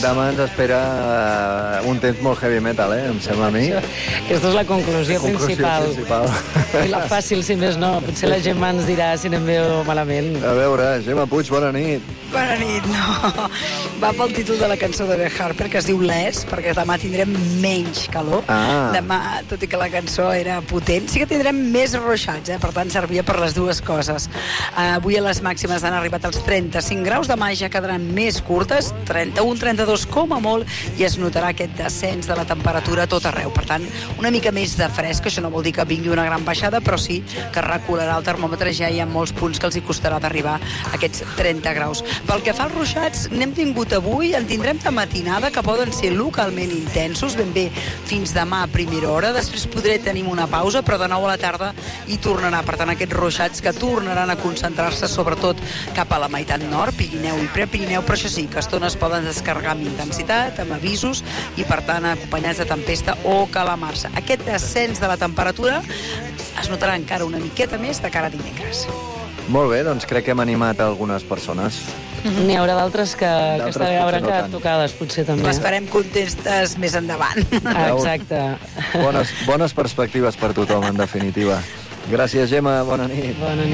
Demà ens espera un temps molt heavy metal, em sembla a mi. Aquesta és la conclusió principal. I la fàcil, si més no. Potser la Gemma ens dirà si anem bé o malament. A veure, Gemma Puig, bona nit. Bona nit, no. Va pel títol de la cançó de Beth Harper, que es diu Les, perquè demà tindrem menys calor. Demà, tot i que la cançó era potent, sí que tindrem més ruixats, per tant servia per les dues coses. Avui a les màximes han arribat als 35 graus, demà ja quedaran més curtes, 31, 32 com a molt, i es notarà aquest descens de la temperatura a tot arreu. Per tant, una mica més de fresc, això no vol dir que vingui una gran baixada, però sí que recularà el termòmetre. Ja hi ha molts punts que els hi costarà d'arribar a aquests 30 graus. Pel que fa als ruixats, n'hem tingut avui, en tindrem de matinada, que poden ser localment intensos, ben bé fins demà a primera hora, després podré tenir una pausa, però de nou a la tarda hi tornarà. Per tant, aquests ruixats que tornaran a concentrar-se sobretot cap a la meitat nord, Pirineu i Prepirineu, però això sí, que a estones poden descarregar amb intensitat, amb avisos, i per tant acompanyats de tempesta o calamarsa. Aquest descens de la temperatura es notarà encara una miqueta més de cara a dimecres. Molt bé, doncs crec que hem animat algunes persones. N'hi haurà d'altres que hauran quedat tocades, potser també. L'esperem contestes més endavant. Exacte. Bones perspectives per tothom, en definitiva. Gràcies, Gemma. Bona nit. Bona nit.